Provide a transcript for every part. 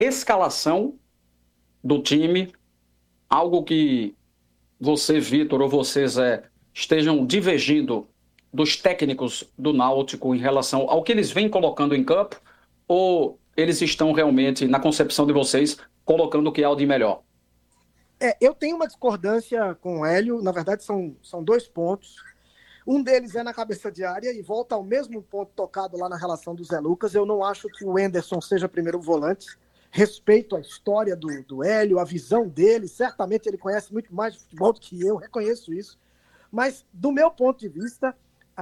escalação do time, algo que você, Vitor, ou você, Zé, estejam divergindo dos técnicos do Náutico em relação ao que eles vêm colocando em campo, ou eles estão realmente, na concepção de vocês, colocando o que há de melhor? Eu tenho uma discordância com o Hélio, na verdade são dois pontos. Um deles é na cabeça de área e volta ao mesmo ponto tocado lá na relação do Zé Lucas. Eu não acho que o Enderson seja primeiro volante. Respeito a história do Hélio, a visão dele. Certamente ele conhece muito mais de futebol do que eu, reconheço isso. Mas, do meu ponto de vista,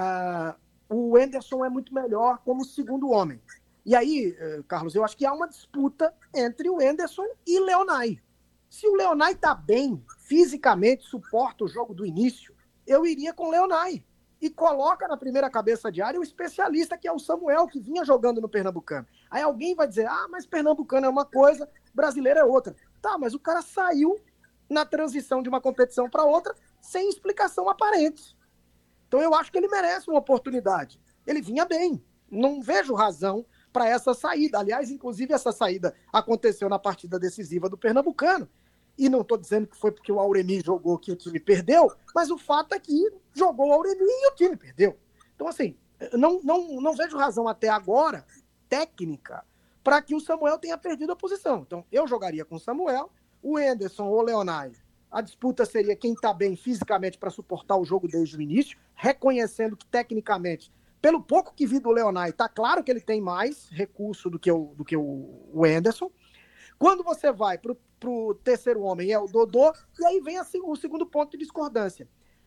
o Enderson é muito melhor como segundo homem. E aí, Carlos, eu acho que há uma disputa entre o Enderson e Leonai. Se o Leonai está bem, fisicamente, suporta o jogo do início, eu iria com o Leonai. E coloca na primeira cabeça de área o especialista, que é o Samuel, que vinha jogando no Pernambucano. Aí alguém vai dizer, mas Pernambucano é uma coisa, brasileiro é outra. Tá, mas o cara saiu na transição de uma competição para outra sem explicação aparente. Então eu acho que ele merece uma oportunidade. Ele vinha bem. Não vejo razão para essa saída. Aliás, inclusive essa saída aconteceu na partida decisiva do Pernambucano. E não estou dizendo que foi porque o Auremi jogou que o time perdeu, mas o fato é que jogou o Auremi e o time perdeu. Então, assim, não vejo razão até agora, técnica, para que o Samuel tenha perdido a posição. Então, eu jogaria com o Samuel, o Enderson ou o Leonai. A disputa seria quem está bem fisicamente para suportar o jogo desde o início, reconhecendo que, tecnicamente, pelo pouco que vi do Leonai, está claro que ele tem mais recurso do que o Enderson. Quando você vai para o terceiro homem, é o Dodô, e aí vem assim, o segundo ponto de discordância.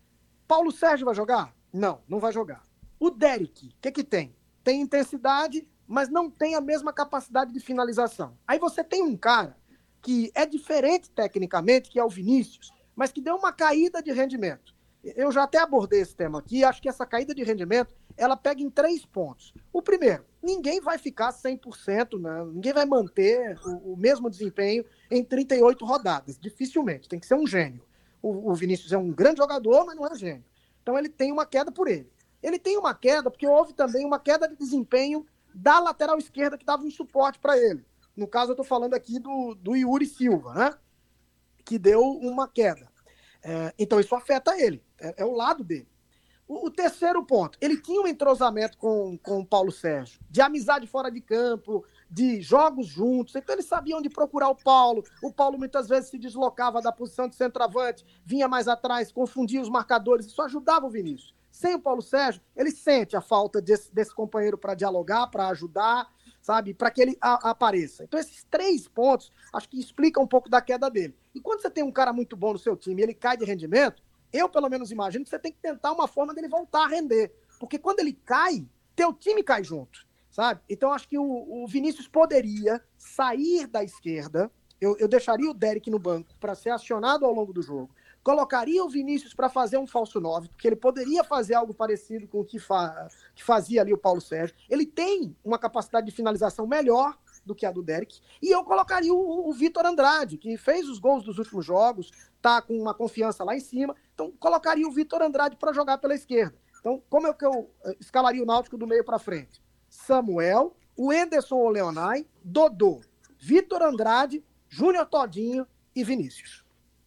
Paulo Sérgio vai jogar? Não vai jogar. O Derek, o que tem? Tem intensidade, mas não tem a mesma capacidade de finalização. Aí você tem um cara que é diferente tecnicamente, que é o Vinícius, mas que deu uma caída de rendimento. Eu já até abordei esse tema aqui, acho que essa caída de rendimento, ela pega em 3 pontos. O primeiro, ninguém vai ficar 100%, né? Ninguém vai manter o mesmo desempenho em 38 rodadas, dificilmente, tem que ser um gênio. O Vinícius é um grande jogador, mas não é gênio. Então ele tem uma queda por ele. Ele tem uma queda porque houve também uma queda de desempenho da lateral esquerda que dava um suporte para ele. No caso, eu estou falando aqui do Yuri Silva, né? Que deu uma queda. Então isso afeta ele, é o lado dele. O terceiro ponto, ele tinha um entrosamento com o Paulo Sérgio, de amizade fora de campo, de jogos juntos, então ele sabia onde procurar o Paulo muitas vezes se deslocava da posição de centroavante, vinha mais atrás, confundia os marcadores, isso ajudava o Vinícius. Sem o Paulo Sérgio, ele sente a falta desse companheiro para dialogar, para ajudar, sabe, para que ele apareça. Então esses 3 pontos, acho que explicam um pouco da queda dele. E quando você tem um cara muito bom no seu time e ele cai de rendimento, eu, pelo menos, imagino que você tem que tentar uma forma dele voltar a render. Porque quando ele cai, teu time cai junto, sabe? Então, acho que o Vinícius poderia sair da esquerda. Eu deixaria o Derek no banco para ser acionado ao longo do jogo. Colocaria o Vinícius para fazer um falso 9, porque ele poderia fazer algo parecido com o que fazia ali o Paulo Sérgio. Ele tem uma capacidade de finalização melhor do que a do Derek. E eu colocaria o Vitor Andrade, que fez os gols dos últimos jogos, tá com uma confiança lá em cima. Então, colocaria o Vitor Andrade para jogar pela esquerda. Então, como é que eu escalaria o Náutico do meio para frente? Samuel, o Enderson ou Leonai, Dodô, Vitor Andrade, Júnior Todinho e Vinícius.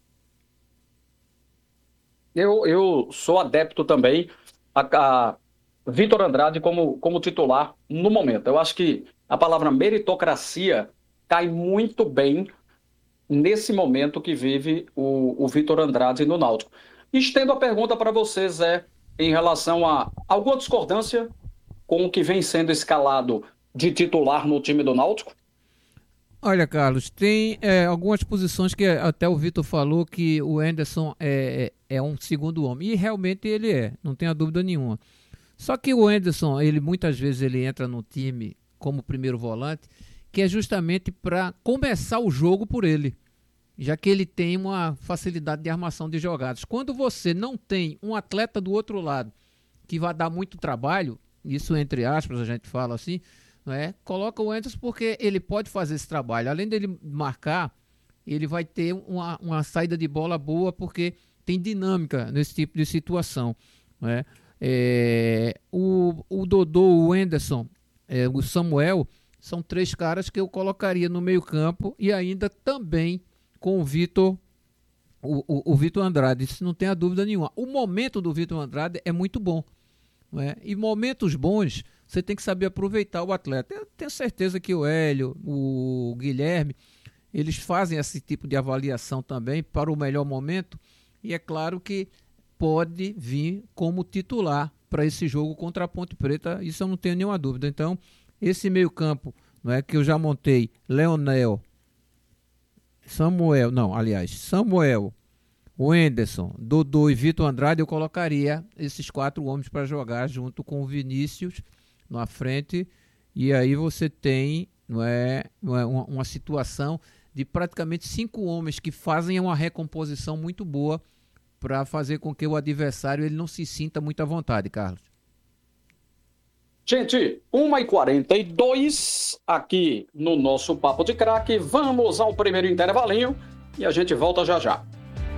Eu sou adepto também a Vitor Andrade como titular no momento. Eu acho que a palavra meritocracia cai muito bem nesse momento que vive o Vitor Andrade no Náutico. Estendo a pergunta para você, Zé, em relação a alguma discordância com o que vem sendo escalado de titular no time do Náutico? Olha, Carlos, tem algumas posições que até o Vitor falou que o Enderson é um segundo homem, e realmente ele não tenha dúvida nenhuma. Só que o Enderson, ele muitas vezes ele entra no time como primeiro volante, que é justamente para começar o jogo por ele, já que ele tem uma facilidade de armação de jogadas. Quando você não tem um atleta do outro lado que vai dar muito trabalho, isso entre aspas a gente fala assim, coloca o Enderson porque ele pode fazer esse trabalho. Além dele marcar, ele vai ter uma saída de bola boa porque tem dinâmica nesse tipo de situação. O Dodô, o Enderson, o Samuel São 3 caras que eu colocaria no meio-campo e ainda também com o Vitor Andrade, isso não tem a dúvida nenhuma. O momento do Vitor Andrade é muito bom, não é? E momentos bons, você tem que saber aproveitar o atleta. Eu tenho certeza que o Hélio, o Guilherme, eles fazem esse tipo de avaliação também para o melhor momento, e é claro que pode vir como titular para esse jogo contra a Ponte Preta, isso eu não tenho nenhuma dúvida. Então, esse meio-campo, não é, que eu já montei, Leonel, Samuel, Wenderson, Dodô e Vitor Andrade, eu colocaria esses 4 homens para jogar junto com o Vinícius na frente, e aí você tem, uma situação de praticamente 5 homens que fazem uma recomposição muito boa para fazer com que o adversário ele não se sinta muito à vontade, Carlos. Gente, 1h42 aqui no nosso Papo de Craque. Vamos ao primeiro intervalinho e a gente volta já já.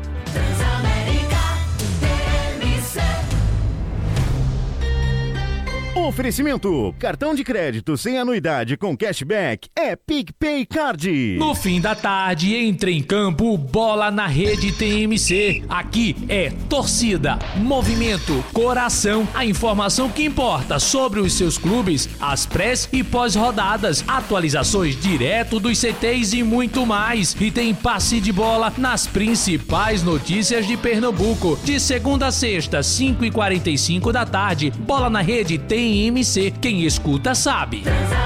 Oferecimento: cartão de crédito sem anuidade com cashback é PicPay Card. No fim da tarde, entra em campo Bola na Rede TMC. Aqui é torcida, movimento, coração. A informação que importa sobre os seus clubes, as pré e pós-rodadas, atualizações direto dos CTs e muito mais. E tem passe de bola nas principais notícias de Pernambuco. De segunda a sexta, 5h45 da tarde. Bola na Rede TMC. Quem escuta sabe.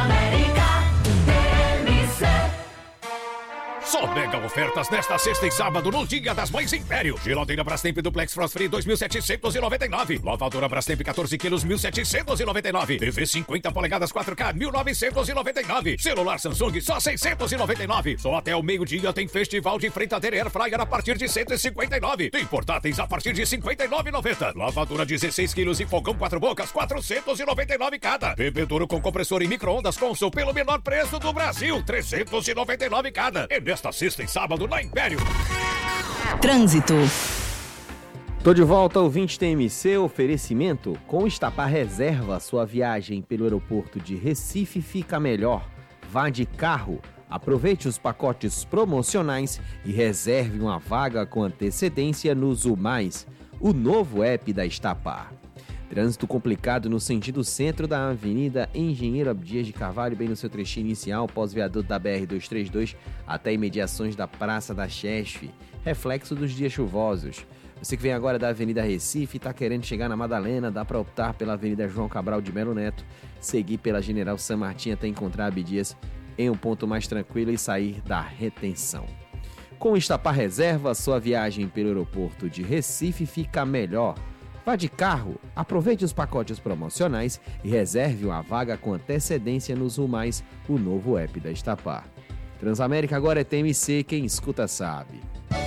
Só mega ofertas nesta sexta e sábado no Dia das Mães Império. Geladeira Brastemp Duplex Frost Free 2.799. Lavadora Brastemp 14 quilos 1.799. TV 50 polegadas 4K 1.999. Celular Samsung só 699. Só até o meio-dia tem festival de fritadeira Air Fryer a partir de 159. Tem portáteis a partir de 59,90. Lavadora 16 quilos e fogão 4 bocas 499 cada. Bebedouro com compressor e micro-ondas Consul pelo menor preço do Brasil 399 cada. E nesta sexta e sábado na Império. Trânsito. Tô de volta ao 20 TMC, oferecimento. Com Estapar Reserva, sua viagem pelo aeroporto de Recife fica melhor. Vá de carro, aproveite os pacotes promocionais e reserve uma vaga com antecedência no Zumais, o novo app da Estapar. Trânsito complicado no sentido centro da Avenida Engenheiro Abdias de Carvalho, bem no seu trechinho inicial, pós-viaduto da BR-232, até imediações da Praça da Chesf, reflexo dos dias chuvosos. Você que vem agora da Avenida Recife e está querendo chegar na Madalena, dá para optar pela Avenida João Cabral de Melo Neto, seguir pela General San Martin até encontrar Abdias em um ponto mais tranquilo e sair da retenção. Com Estapar Reserva, sua viagem pelo aeroporto de Recife fica melhor. Vá de carro, aproveite os pacotes promocionais e reserve uma vaga com antecedência no Zumais, o novo app da Estapar. Transamérica agora é TMC, quem escuta sabe.